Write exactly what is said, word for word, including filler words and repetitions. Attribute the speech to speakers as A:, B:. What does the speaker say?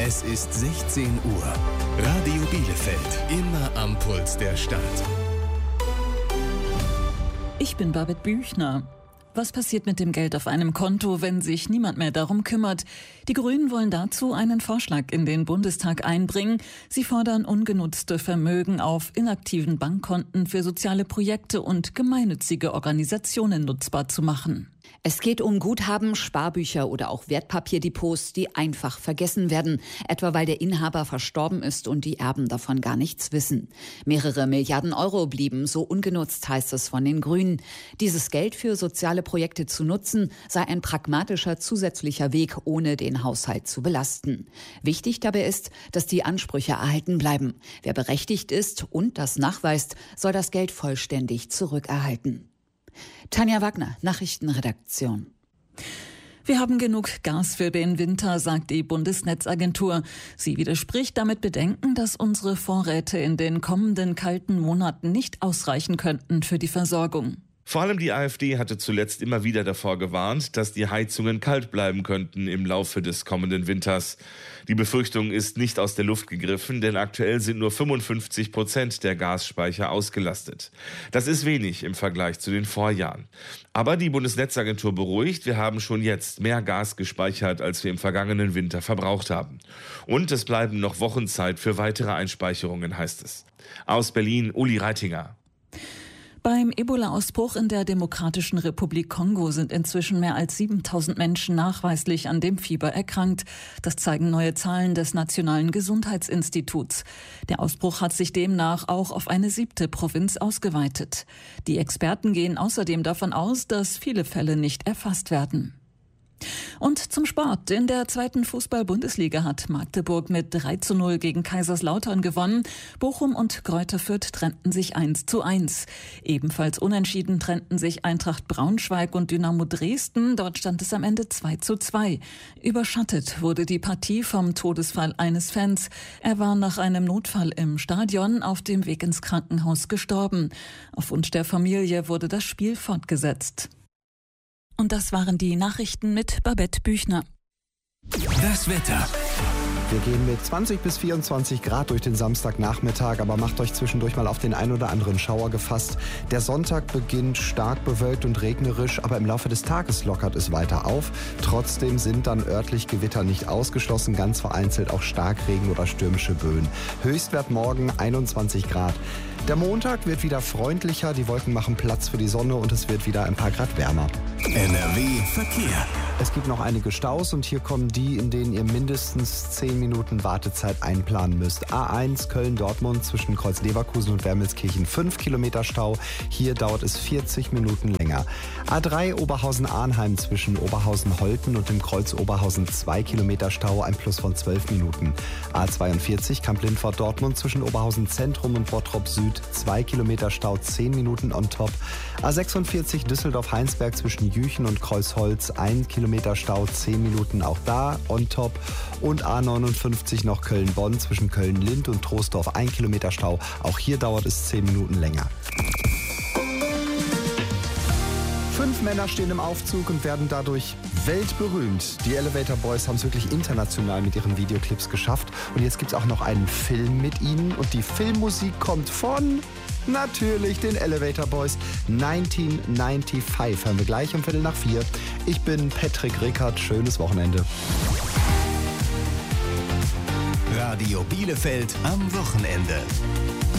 A: Es ist sechzehn Uhr. Radio Bielefeld, immer am Puls der Stadt.
B: Ich bin Babette Büchner. Was passiert mit dem Geld auf einem Konto, wenn sich niemand mehr darum kümmert? Die Grünen wollen dazu einen Vorschlag in den Bundestag einbringen. Sie fordern, ungenutzte Vermögen auf inaktiven Bankkonten für soziale Projekte und gemeinnützige Organisationen nutzbar zu machen.
C: Es geht um Guthaben, Sparbücher oder auch Wertpapierdepots, die einfach vergessen werden, etwa weil der Inhaber verstorben ist und die Erben davon gar nichts wissen. Mehrere Milliarden Euro blieben so ungenutzt, heißt es von den Grünen. Dieses Geld für soziale Projekte zu nutzen, sei ein pragmatischer zusätzlicher Weg, ohne den Haushalt zu belasten. Wichtig dabei ist, dass die Ansprüche erhalten bleiben. Wer berechtigt ist und das nachweist, soll das Geld vollständig zurückerhalten. Tanja Wagner, Nachrichtenredaktion.
B: Wir haben genug Gas für den Winter, sagt die Bundesnetzagentur. Sie widerspricht damit Bedenken, dass unsere Vorräte in den kommenden kalten Monaten nicht ausreichen könnten für die Versorgung.
D: Vor allem die AfD hatte zuletzt immer wieder davor gewarnt, dass die Heizungen kalt bleiben könnten im Laufe des kommenden Winters. Die Befürchtung ist nicht aus der Luft gegriffen, denn aktuell sind nur fünfundfünfzig Prozent der Gasspeicher ausgelastet. Das ist wenig im Vergleich zu den Vorjahren. Aber die Bundesnetzagentur beruhigt, wir haben schon jetzt mehr Gas gespeichert, als wir im vergangenen Winter verbraucht haben. Und es bleiben noch Wochen Zeit für weitere Einspeicherungen, heißt es. Aus Berlin, Uli Reitinger.
B: Beim Ebola-Ausbruch in der Demokratischen Republik Kongo sind inzwischen mehr als siebentausend Menschen nachweislich an dem Fieber erkrankt. Das zeigen neue Zahlen des Nationalen Gesundheitsinstituts. Der Ausbruch hat sich demnach auch auf eine siebte Provinz ausgeweitet. Die Experten gehen außerdem davon aus, dass viele Fälle nicht erfasst werden. Und zum Sport. In der zweiten Fußball-Bundesliga hat Magdeburg mit drei zu null gegen Kaiserslautern gewonnen. Bochum und Greuther Fürth trennten sich eins zu eins. Ebenfalls unentschieden trennten sich Eintracht Braunschweig und Dynamo Dresden. Dort stand es am Ende zwei zu zwei. Überschattet wurde die Partie vom Todesfall eines Fans. Er war nach einem Notfall im Stadion auf dem Weg ins Krankenhaus gestorben. Auf Wunsch der Familie wurde das Spiel fortgesetzt. Und das waren die Nachrichten mit Babette Büchner.
A: Das Wetter.
E: Wir gehen mit zwanzig bis vierundzwanzig Grad durch den Samstagnachmittag, aber macht euch zwischendurch mal auf den ein oder anderen Schauer gefasst. Der Sonntag beginnt stark bewölkt und regnerisch, aber im Laufe des Tages lockert es weiter auf. Trotzdem sind dann örtlich Gewitter nicht ausgeschlossen, ganz vereinzelt auch Starkregen oder stürmische Böen. Höchstwert morgen einundzwanzig Grad. Der Montag wird wieder freundlicher, die Wolken machen Platz für die Sonne und es wird wieder ein paar Grad wärmer.
A: N R W Verkehr.
E: Es gibt noch einige Staus und hier kommen die, in denen ihr mindestens zehn Minuten Wartezeit einplanen müsst. A eins Köln-Dortmund zwischen Kreuz-Leverkusen und Wermelskirchen fünf Kilometer Stau. Hier dauert es vierzig Minuten länger. A drei Oberhausen-Arnheim zwischen Oberhausen-Holten und dem Kreuz Oberhausen zwei Kilometer Stau, ein Plus von zwölf Minuten. A zweiundvierzig Kamp-Lindfort-Dortmund zwischen Oberhausen-Zentrum und Bottrop Süd zwei Kilometer Stau, zehn Minuten on top. A sechsundvierzig Düsseldorf-Heinsberg zwischen Jüchen und Kreuzholz ein Kilometer Stau, zehn Minuten auch da on top. Und A neunundfünfzig noch Köln-Bonn zwischen Köln-Lind und Troisdorf ein Kilometer Stau. Auch hier dauert es zehn Minuten länger. Fünf Männer stehen im Aufzug und werden dadurch weltberühmt. Die Elevator Boys haben es wirklich international mit ihren Videoclips geschafft. Und jetzt gibt es auch noch einen Film mit ihnen. Und die Filmmusik kommt von, natürlich, den Elevator Boys. neunzehnhundertfünfundneunzig hören wir gleich um Viertel nach vier. Ich bin Patrick Rickert. Schönes Wochenende.
A: Radio Bielefeld am Wochenende.